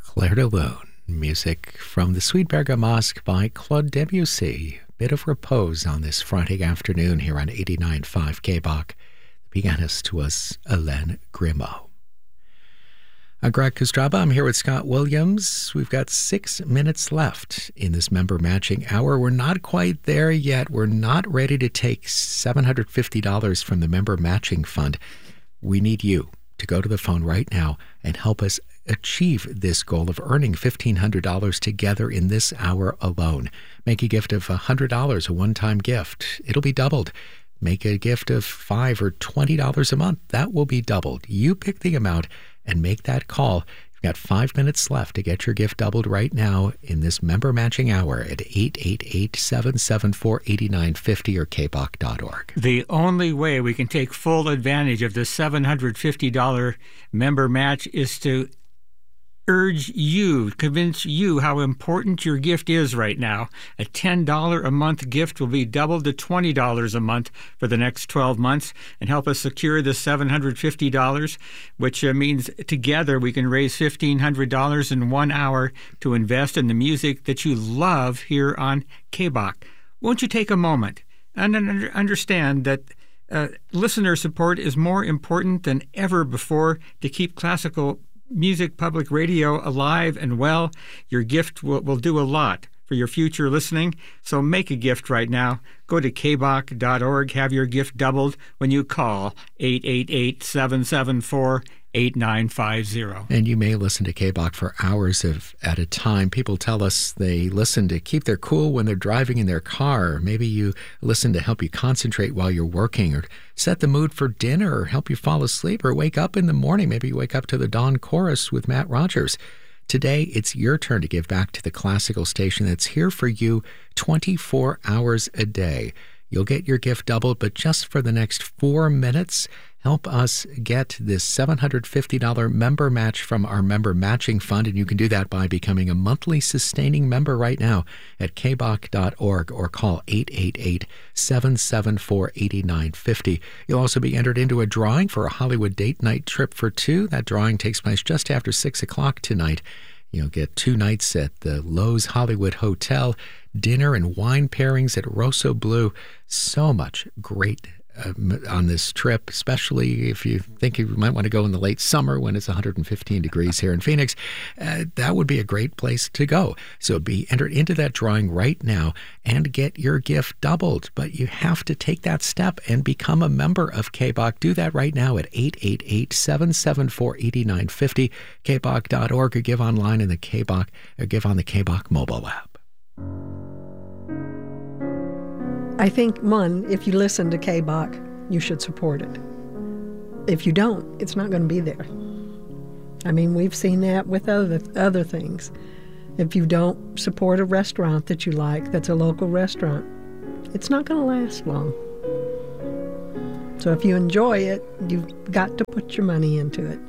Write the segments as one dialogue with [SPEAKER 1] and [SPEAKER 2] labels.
[SPEAKER 1] Clair de Lune, music from the Suite Bergamasque by Claude Debussy. Bit of repose on this Friday afternoon here on 89.5 KBOC. The pianist was Hélène Grimaud. I'm Greg Kostraba. I'm here with Scott Williams. We've got 6 minutes left in this member matching hour. We're not quite there yet. We're not ready to take $750 from the member matching fund. We need you to go to the phone right now and help us achieve this goal of earning $1,500 together in this hour alone. Make a gift of $100, a one-time gift. It'll be doubled. Make a gift of $5 or $20 a month. That will be doubled. You pick the amount and make that call. You've got 5 minutes left to get your gift doubled right now in this member matching hour at 888-774-8950 or kbok.org.
[SPEAKER 2] The only way we can take full advantage of the $750 member match is to convince you how important your gift is right now. A $10 a month gift will be doubled to $20 a month for the next 12 months and help us secure the $750, which means together we can raise $1,500 in 1 hour to invest in the music that you love here on KBOC. Won't you take a moment and understand that listener support is more important than ever before to keep classical music public radio alive and well? Your gift will do a lot for your future listening, so make a gift right now. Go to kbok.org, have your gift doubled when you call 888-774-8950.
[SPEAKER 1] And you may listen to KBOC for hours at a time. People tell us they listen to keep their cool when they're driving in their car. Maybe you listen to help you concentrate while you're working, or set the mood for dinner, or help you fall asleep, or wake up in the morning. Maybe you wake up to the Dawn Chorus with Matt Rogers. Today, it's your turn to give back to the classical station that's here for you 24 hours a day. You'll get your gift doubled, but just for the next 4 minutes, help us get this $750 member match from our member matching fund, and you can do that by becoming a monthly sustaining member right now at kbok.org or call 888-774-8950. You'll also be entered into a drawing for a Hollywood date night trip for two. That drawing takes place just after 6 o'clock tonight. You'll get 2 nights at the Loews Hollywood Hotel, dinner and wine pairings at Rosso Blue. So much great on this trip, especially if you think you might want to go in the late summer when it's 115 degrees here in Phoenix. That would be a great place to go. So be entered into that drawing right now and get your gift doubled. But you have to take that step and become a member of KBOC. Do that right now at 888-774-8950, kbok.org, or give online in the KBOC, or give on the KBOC mobile app.
[SPEAKER 3] I think, one, if you listen to KBOC, you should support it. If you don't, it's not going to be there. I mean, we've seen that with other things. If you don't support a restaurant that you like, that's a local restaurant, it's not going to last long. So if you enjoy it, you've got to put your money into it.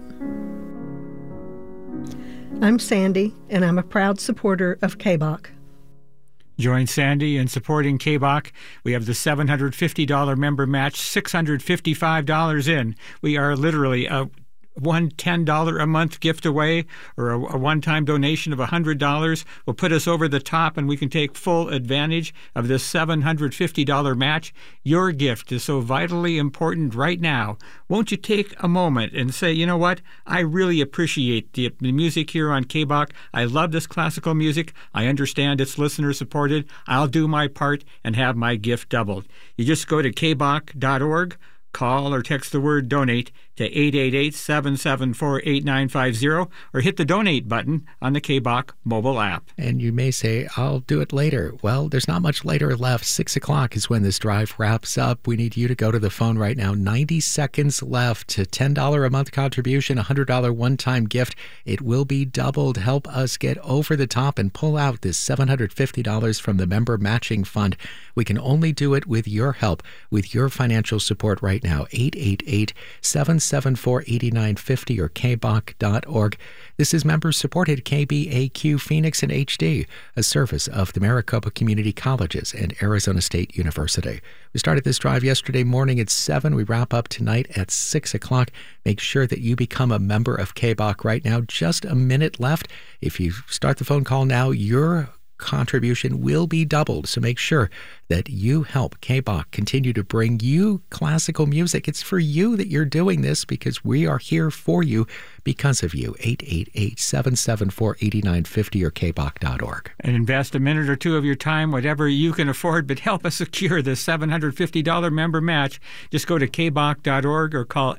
[SPEAKER 3] I'm Sandy, and I'm a proud supporter of KBOC.
[SPEAKER 2] Join Sandy in supporting KBOC. We have the $750 member match, $655 in. We are literally a $10 a month gift away, or a one-time donation of $100 will put us over the top, and we can take full advantage of this $750 match. Your gift is so vitally important right now. Won't you take a moment and say, you know what? I really appreciate the music here on KBOC. I love this classical music. I understand it's listener-supported. I'll do my part and have my gift doubled. You just go to kbok.org, call or text the word donate to 888-774-8950, or hit the donate button on the KBOC mobile app.
[SPEAKER 1] And you may say, I'll do it later. Well, there's not much later left. 6 o'clock is when this drive wraps up. We need you to go to the phone right now. 90 seconds left. To $10 a month contribution, $100 one-time gift. It will be doubled. Help us get over the top and pull out this $750 from the member matching fund. We can only do it with your help, with your financial support right now. 888-774 888-774-8950 or kbach.org. This is member-supported KBAQ Phoenix and HD, a service of the Maricopa Community Colleges and Arizona State University. We started this drive yesterday morning at 7. We wrap up tonight at 6 o'clock. Make sure that you become a member of KBAQ right now. Just a minute left. If you start the phone call now, your contribution will be doubled. So make sure that you help KBAQ continue to bring you classical music. It's for you that you're doing this, because we are here for you because of you. 888-774-8950 or kbach.org.
[SPEAKER 2] And invest a minute or two of your time, whatever you can afford, but help us secure the $750 member match. Just go to kbach.org or call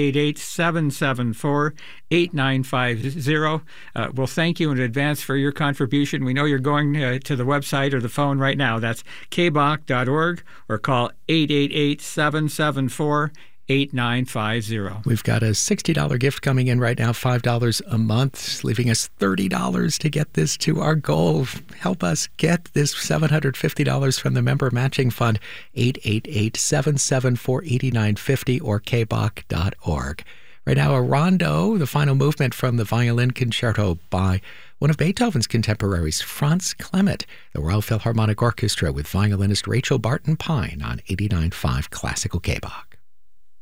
[SPEAKER 2] 888-774-8950. We'll thank you in advance for your contribution. We know you're going to the website or the phone right now. That's kbach.org or call 888-774-8950.
[SPEAKER 1] We've got a $60 gift coming in right now, $5 a month, leaving us $30 to get this to our goal. Help us get this $750 from the member matching fund, 888-774-8950 or kbach.org. Right now, a rondo, the final movement from the violin concerto by one of Beethoven's contemporaries, Franz Clement, the Royal Philharmonic Orchestra with violinist Rachel Barton Pine on 89.5 Classical KBAQ.